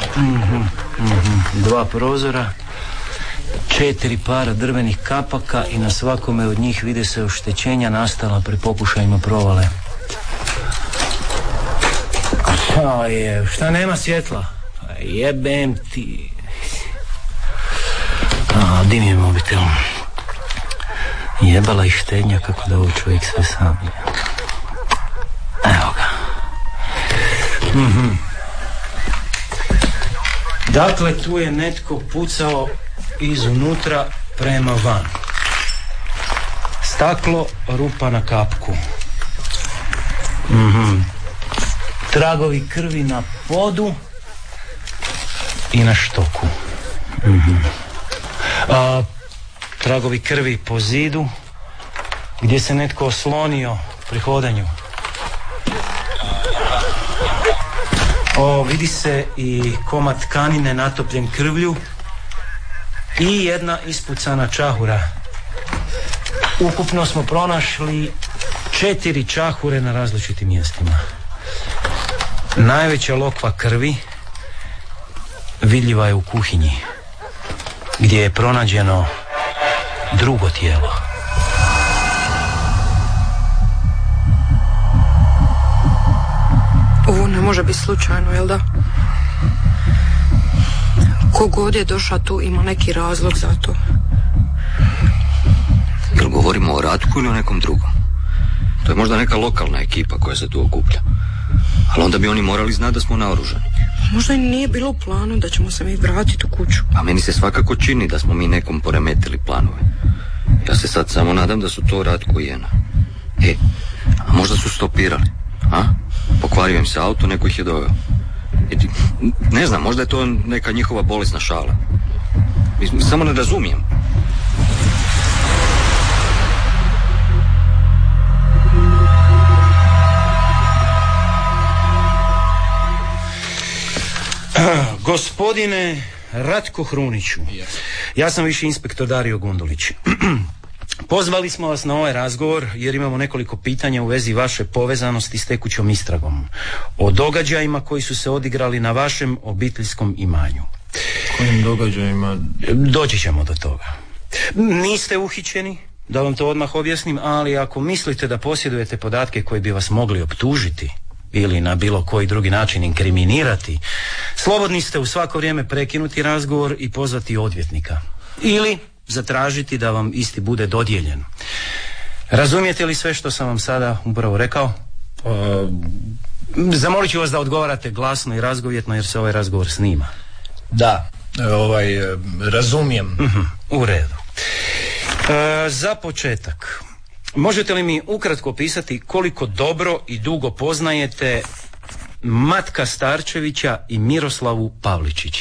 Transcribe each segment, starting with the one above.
2 prozora, 4 para drvenih kapaka i na svakome od njih vide se oštećenja nastala pri pokušajima provale. Šta nema svjetla? Jebem ti. Di mi je mobitel? Jebala i štednja kako da ovo čovjek sve sam. Evo ga. Dakle, tu je netko pucao izunutra prema van. Staklo, rupa na kapku. Tragovi krvi na podu i na štoku. Tragovi krvi po zidu gdje se netko oslonio pri hodanju. Vidi se i komad tkanine natopljen krvlju i jedna ispucana čahura. Ukupno smo pronašli 4 čahure na različitim mjestima. Najveća lokva krvi vidljiva je u kuhinji, gdje je pronađeno drugo tijelo. Ovo ne može biti slučajno, jel da? Kogod je došao tu ima neki razlog za to. Jel govorimo o Ratku ili o nekom drugom? To je možda neka lokalna ekipa koja se tu okuplja. Ali onda bi oni morali znati da smo naoružani. Možda i nije bilo u planu da ćemo se mi vratiti u kuću. A meni se svakako čini da smo mi nekom poremetili planove. Ja se sad samo nadam da su to Ratko i Jena. A možda su stopirali, a? Pokvario im se auto, neko ih je doveo. Ne znam, možda je to neka njihova bolesna šala. Samo ne razumijem. Gospodine Ratko Hruniću, ja sam viši inspektor Dario Gundulić. Pozvali smo vas na ovaj razgovor jer imamo nekoliko pitanja u vezi vaše povezanosti s tekućom istragom o događajima koji su se odigrali na vašem obiteljskom imanju. Kojim događajima? Doći ćemo do toga. Niste uhićeni, da vam to odmah objasnim, ali ako mislite da posjedujete podatke koji bi vas mogli optužiti ili na bilo koji drugi način inkriminirati, slobodni ste u svako vrijeme prekinuti razgovor i pozvati odvjetnika. Ili zatražiti da vam isti bude dodijeljen. Razumijete li sve što sam vam sada upravo rekao? Zamolit ću vas da odgovarate glasno i razgovjetno jer se ovaj razgovor snima. Da, razumijem. U redu. Za početak, možete li mi ukratko opisati koliko dobro i dugo poznajete Matka Starčevića i Miroslavu Pavličić?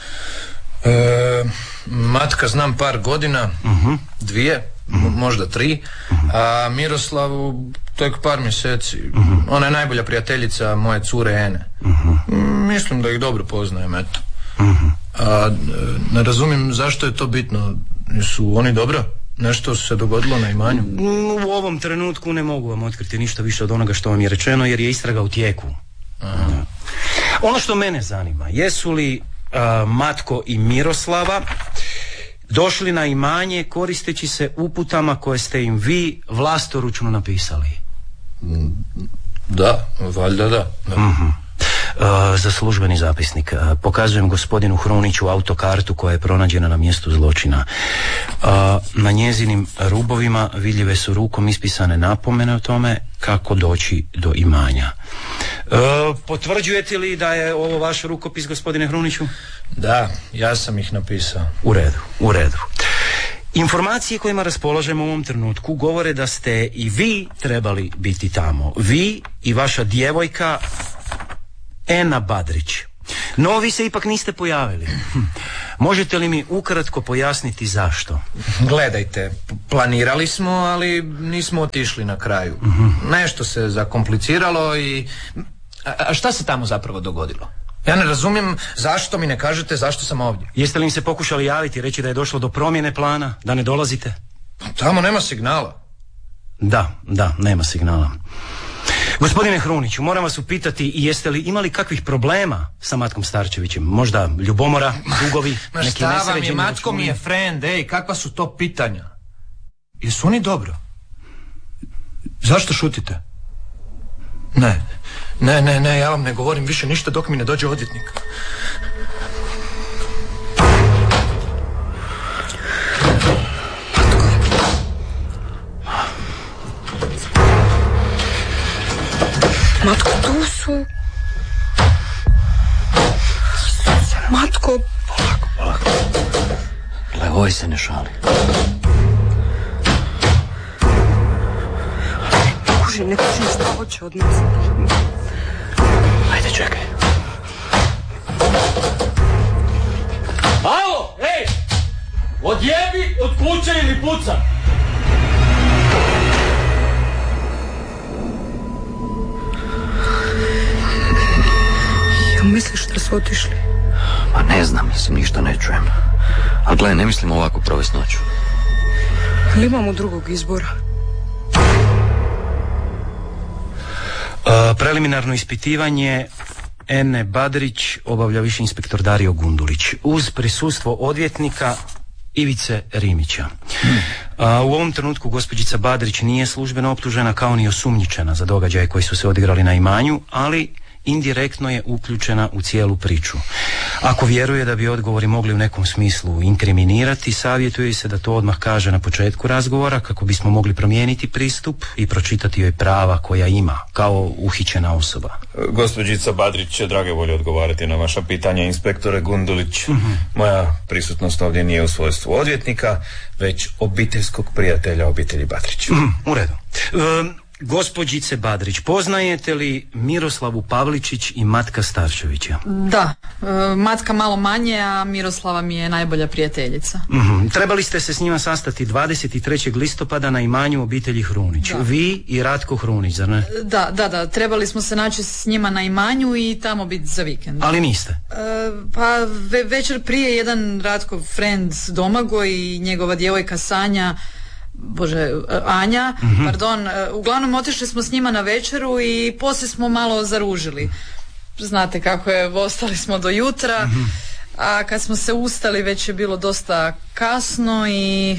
Matka znam par godina, 2, možda 3, a Miroslavu tek par mjeseci. Ona je najbolja prijateljica moje cure Ene. Mislim da ih dobro poznajem, eto. A ne razumijem zašto je to bitno. Su oni dobro? Nešto se dogodilo na imanju? U ovom trenutku ne mogu vam otkriti ništa više od onoga što vam je rečeno jer je istraga u tijeku. Ono što mene zanima, jesu li Matko i Miroslava došli na imanje koristeći se uputama koje ste im vi vlastoručno napisali? Da, valjda da. Za službeni zapisnik pokazujem gospodinu Hruniću autokartu koja je pronađena na mjestu zločina. Na njezinim rubovima vidljive su rukom ispisane napomene o tome kako doći do imanja. Potvrđujete li da je ovo vaš rukopis, gospodine Hruniću? Da, ja sam ih napisao. U redu. Informacije kojima raspolažemo u ovom trenutku govore da ste i vi trebali biti tamo. Vi i vaša djevojka Ena Badrić. No, vi se ipak niste pojavili. Možete li mi ukratko pojasniti zašto? Gledajte, planirali smo, ali nismo otišli na kraju. Nešto se zakompliciralo i... A šta se tamo zapravo dogodilo? Ja ne razumijem zašto mi ne kažete zašto sam ovdje. Jeste li im se pokušali javiti i reći da je došlo do promjene plana, da ne dolazite? Tamo nema signala. Da, nema signala. Gospodine Hruniću, moram vas upitati, jeste li imali kakvih problema sa Matkom Starčevićem? Možda ljubomora, dugovi, Ma neki šta vam je, nesređeni Matko računi? mi je friend, ej, kakva su to pitanja? Jesu oni dobro? Zašto šutite? Ne, ja vam ne govorim više ništa dok mi ne dođe odvjetnik. Matko, tu su. Matko. Polako. Gle, ovaj se ne šali. Ne kužim šta hoće od nas. Ajde, čekaj. Alo, ej! Odjebi od kuće ili puca! Jel misliš da su otišli? Pa ne znam, mislim, ništa ne čujem. Ali gle, ne mislim ovako provesti noću. Ali imamo drugog izbora. Preliminarno ispitivanje Ene Badrić obavlja viši inspektor Dario Gundulić uz prisustvo odvjetnika Ivice Rimića. U ovom trenutku gospođica Badrić nije službeno optužena kao ni osumnjičena za događaje koji su se odigrali na imanju, ali indirektno je uključena u cijelu priču. Ako vjeruje da bi odgovori mogli u nekom smislu inkriminirati, savjetuje se da to odmah kaže na početku razgovora kako bismo mogli promijeniti pristup i pročitati joj prava koja ima kao uhićena osoba. Gospođica Badrić će drage volje odgovarati na vaša pitanja, inspektore Gundulić. Moja prisutnost ovdje nije u svojstvu odvjetnika, već obiteljskog prijatelja obitelji Badrić. U redu. Gospođice Badrić, poznajete li Miroslavu Pavličić i Matka Starčevića? Da, Matka malo manje, a Miroslava mi je najbolja prijateljica. Trebali ste se s njima sastati 23. listopada na imanju obitelji Hrunić. Da. Vi i Ratko Hrunić, zar ne? Da, trebali smo se naći s njima na imanju i tamo biti za vikend. Ali niste? Pa večer prije jedan Ratkov friend Domagoj i njegova djevojka Anja, uglavnom otišli smo s njima na večeru i poslije smo malo zaružili. Znate kako je, ostali smo do jutra, a kad smo se ustali već je bilo dosta kasno i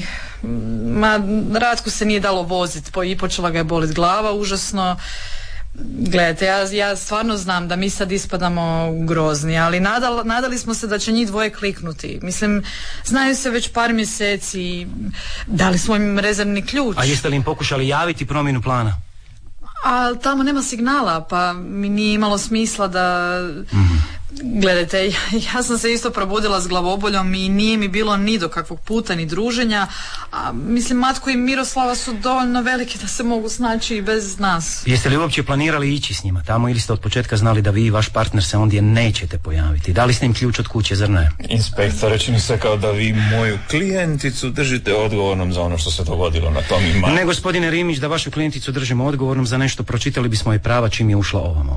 Ratku se nije dalo voziti i počela ga je boliti glava užasno. Gledajte, ja stvarno znam da mi sad ispadamo grozni, ali nadali smo se da će njih dvoje kliknuti. Mislim, znaju se već par mjeseci, dali smo im rezervni ključ. A jeste li im pokušali javiti promjenu plana? A tamo nema signala, pa mi nije imalo smisla da... Gledajte, ja sam se isto probudila s glavoboljom i nije mi bilo ni do kakvog puta ni druženja, a mislim Matko i Miroslava su dovoljno veliki da se mogu snaći i bez nas. Jeste li uopće planirali ići s njima tamo ili ste od početka znali da vi i vaš partner se ondje nećete pojaviti? Dali ste im ključ od kuće, zar ne? Inspektore, čini se kao da vi moju klijenticu držite odgovornom za ono što se dogodilo na tom imanju. Ne, gospodine Rimić, da vašu klijenticu držimo odgovornom za nešto, pročitali bismo je prava čim je ušla ovamo.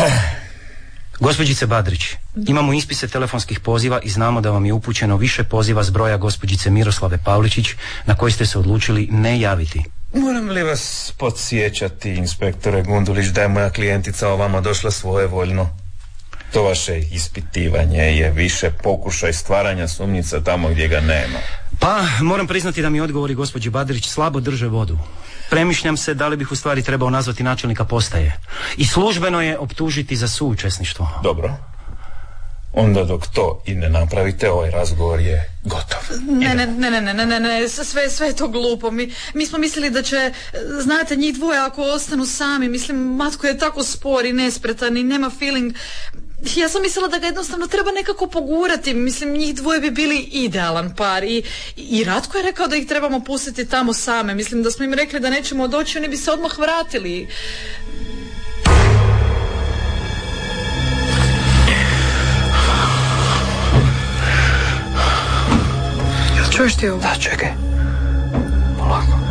Gospođice Badrić, imamo ispise telefonskih poziva i znamo da vam je upućeno više poziva s broja gospođice Miroslave Pavličić na koji ste se odlučili ne javiti. Moram li vas podsjećati, inspektore Gundulić, da je moja klijentica ovamo došla svojevoljno? To vaše ispitivanje je više pokušaj stvaranja sumnjica tamo gdje ga nema. Pa, moram priznati da mi odgovori gospođi Badrić slabo drže vodu. Premišljam se da li bih u stvari trebao nazvati načelnika postaje i službeno je optužiti za suučesništvo. Dobro. Onda dok to i ne napravite, ovaj razgovor je gotov. Ne, sve je to glupo. Mi smo mislili da će, znate, njih dvoje ako ostanu sami, mislim, Matko je tako spor i nespretan i nema feeling. Ja sam mislila da ga jednostavno treba nekako pogurati, mislim, njih dvoje bi bili idealan par i Ratko je rekao da ih trebamo pustiti tamo same, mislim da smo im rekli da nećemo doći, oni bi se odmah vratili. Čuješ ti ovo? Da, čekaj. Polako.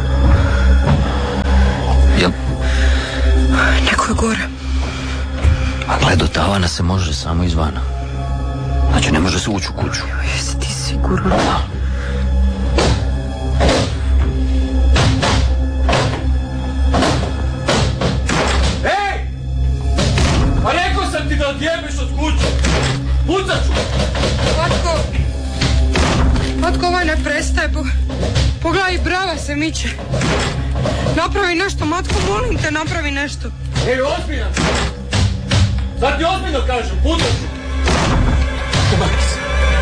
Jel? Neko je gore. A gle, do tavana se može samo izvana. Znači, ne može se ući u kuću. Jesi ti siguran? Da. izađeš od kuće. Pucat ću. Matko, ovaj ne prestaje. Pogledaj, brava se miče. Napravi nešto, Matko, molim te, napravi nešto. Ej, ozbiljno. Sad ti ozbiljno kažem, pucat ću. Pomaki se.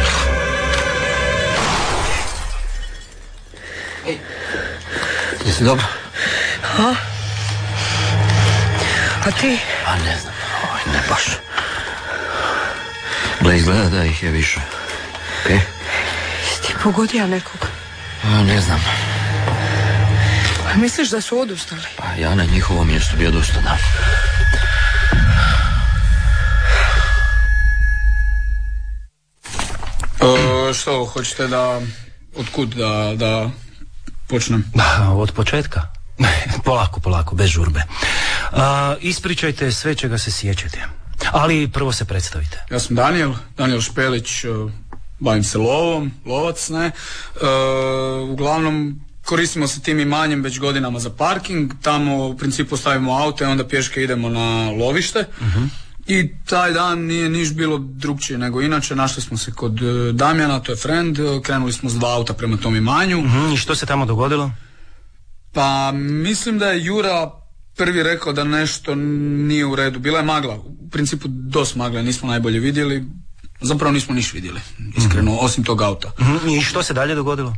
Ej, jesi dobro? A? A ti? A ne znam, ne baš. Gle, izgleda da ih je više. Okej? Ti pogodio nekog? Ne znam. A misliš da su odustali? Pa ja na njihovom mjestu bio dosta, da. Što, hoćete da... Otkud da počnem? Od početka. Polako, bez žurbe. Ispričajte sve čega se sjećate. Ali prvo se predstavite. Ja sam Daniel Špelić, bavim se lovac, ne. Uglavnom koristimo se tim imanjem već godinama za parking. Tamo u principu stavimo auto i onda pješke idemo na lovište. I taj dan nije niš bilo drugčije nego inače. Našli smo se kod Damjana, to je friend. Krenuli smo s 2 auta prema tom imanju. I što se tamo dogodilo? Pa mislim da je Jura prvi rekao da nešto nije u redu. Bila je magla, u principu dosta magle, nismo najbolje vidjeli. Zapravo nismo niš vidjeli, iskreno, osim tog auta. I što se dalje dogodilo?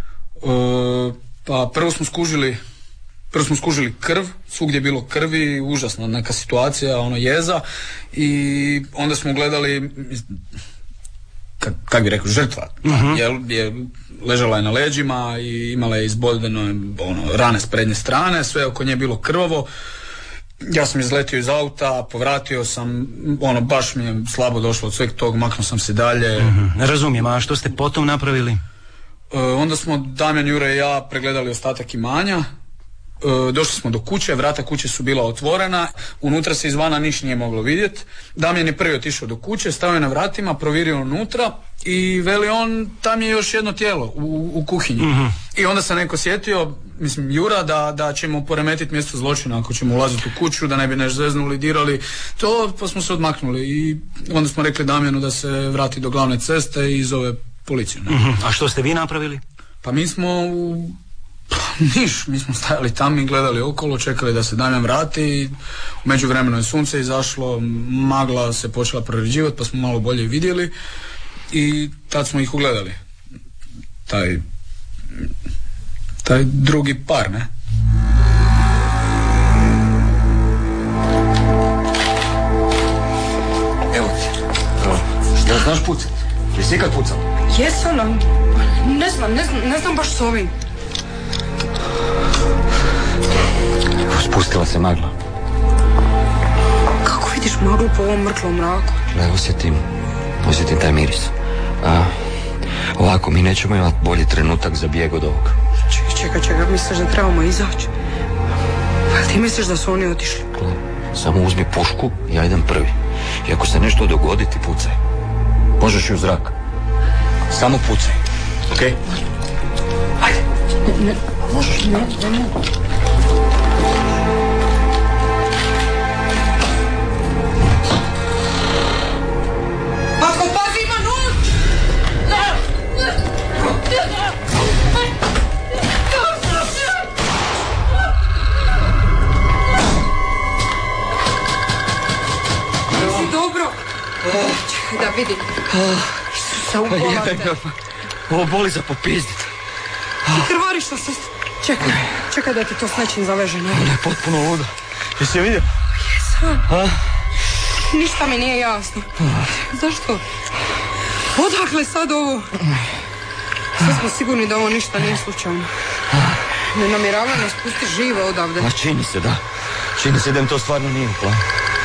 Pa prvo smo skužili krv, svugdje je bilo krvi, užasna neka situacija, jeza, i onda smo gledali, kak bi rekao, žrtva, je ležala je na leđima i imala je izbodene rane s prednje strane, sve oko nje bilo krvavo. Ja sam izletio iz auta, povratio sam, baš mi je slabo došlo od sveg tog, maknuo sam se dalje. Razumijem, a što ste potom napravili? Onda smo Damjan, Jure i ja pregledali ostatak imanja. Došli smo do kuće, vrata kuće su bila otvorena, unutra se izvana niš nije moglo vidjeti. Damjan je prvi otišao do kuće, stao je na vratima, provjerio unutra i veli on, tam je još jedno tijelo u kuhinji. I onda se neko sjetio, mislim Jura, da ćemo poremetiti mjesto zločina ako ćemo ulaziti u kuću, da ne bi nešto zeznuli, dirali to, pa smo se odmaknuli i onda smo rekli Damjanu da se vrati do glavne ceste i zove policiju. A što ste vi napravili? Pa mi smo mi smo stajali tamo i gledali okolo, čekali da se Damjan vrati. U međuvremenu je sunce izašlo, magla se počela proređivati, pa smo malo bolje vidjeli i tad smo ih ugledali. Taj drugi par, ne? Evo ti. Šta znaš pucat? Jesi ikad pucao? Jesam, ne znam baš s ovim. Spustila se magla. Kako vidiš maglu po ovom mrklom mraku? Osjetim taj miris. Ovako, mi nećemo imati bolji trenutak za bijeg od ovog. Čekaj, misliš da trebamo izaći? Pa ti misliš da su oni otišli? Samo uzmi pušku, ja idem prvi. I ako se nešto dogodi, ti pucaj. Možeš i u zrak. Samo pucaj. Okej? Ajde. Ne. Možeš. Ne. Matko, pazi, ima noć! Jesi dobro? Čekaj da vidim. Isusa, ubola te. Ovo boli za popizdit. Ti krvariš na sest. Čekaj da ti to s nečim zavežem. Ona je potpuno luda. Jesi je vidio? Jesam. Ništa mi nije jasno. Zašto? Odakle sad ovo? Sad smo sigurni da ovo ništa nije slučajno. Ne namjeravaju nas pustiti žive odavde. Ma čini se, da. Čini se da im to stvarno nije u planu.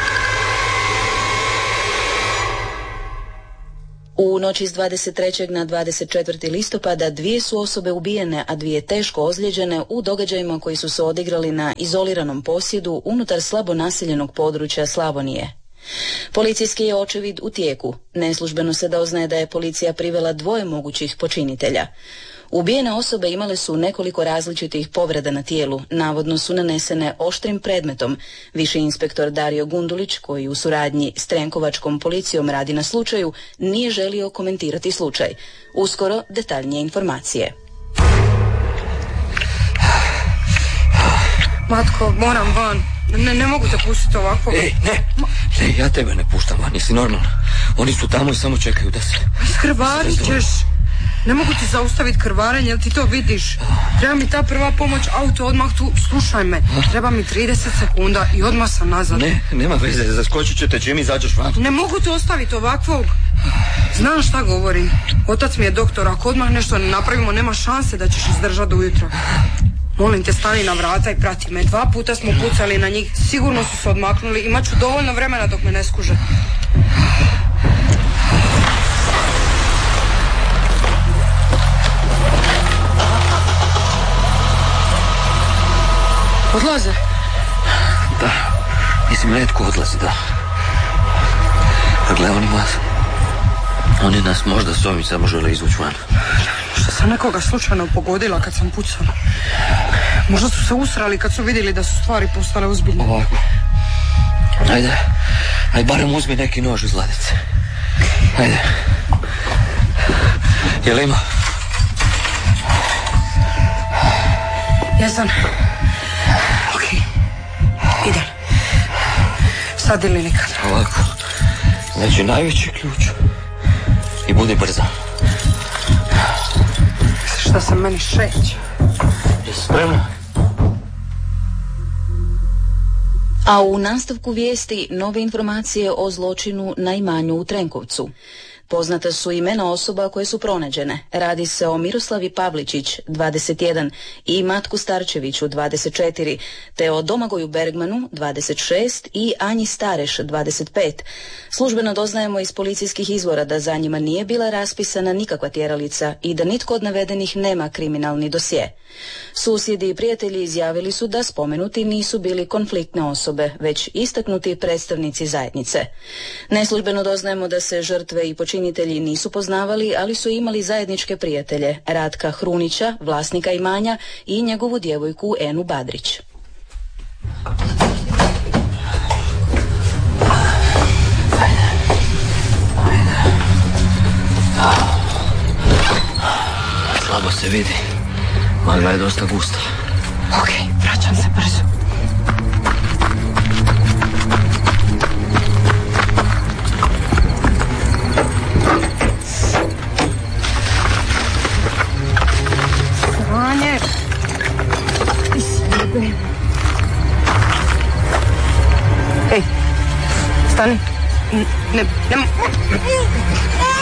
U noći s 23. na 24. listopada 2 su osobe ubijene, a 2 teško ozlijeđene u događajima koji su se odigrali na izoliranom posjedu unutar slabo naseljenog područja Slavonije. Policijski je očevid u tijeku. Neslužbeno se doznaje da je policija privela 2 mogućih počinitelja. Ubijene osobe imale su nekoliko različitih povreda na tijelu, navodno su nanesene oštrim predmetom. Viši inspektor Dario Gundulić, koji u suradnji s Trenkovačkom policijom radi na slučaju, nije želio komentirati slučaj. Uskoro detaljnije informacije. Matko, moram van. Ne mogu te pustiti ovako. Ej, ne, ja tebe ne puštam van, nisi normalna. Oni su tamo i samo čekaju da se... Krvarit ćeš. Ne mogu ti zaustaviti krvarenje, jel ti to vidiš? Treba mi ta prva pomoć, auto odmah tu, slušaj me. Treba mi 30 sekunda i odmah sam nazad. Ne, nema veze, zaskočit ću te čim izađeš van. Ne mogu te ostaviti ovakvog. Znam šta govorim. Otac mi je doktor, ako odmah nešto ne napravimo, nema šanse da ćeš izdržati do ujutro. Molim te, stani na vrata i prati me. 2 puta smo pucali na njih, sigurno su se odmaknuli. Imaću dovoljno vremena dok me ne skuže. Odlaze? Da, mislim, netko odlazi, da. Gle, oni nas možda s ovim samo žele izvući van. Što sam nekoga slučajno pogodila kad sam pucala? Možda su se usrali kad su vidjeli da su stvari postale ozbiljne. Ovako. Ajde, barem uzmi neki nož iz ladice. Ajde. Jel ima? Jesam. Okej. Idem. Sad ili nikad. Ovako. Znači najveći ključ. I budi brza. Misliš da se meni šeće? Jesi spremna? A u nastavku vijesti nove informacije o zločinu na imanju u Trenkovcu. Poznata su imena osoba koje su pronađene. Radi se o Miroslavi Pavličić, 21, i Matku Starčeviću, 24, te o Domagoju Bergmanu, 26, i Anji Stareš, 25. Službeno doznajemo iz policijskih izvora da za njima nije bila raspisana nikakva tjeralica i da nitko od navedenih nema kriminalni dosje. Susjedi i prijatelji izjavili su da spomenuti nisu bili konfliktne osobe, već istaknuti predstavnici zajednice. Neslužbeno doznajemo da se žrtve i počinitelji nisu poznavali, ali su imali zajedničke prijatelje, Ratka Hrunića, vlasnika imanja, i njegovu djevojku Enu Badrić. Slabo se vidi. Magla je dosta gusta. Okej, vraćam se brzo. Sranje. Ti sjebe. Ej, stani. Ne.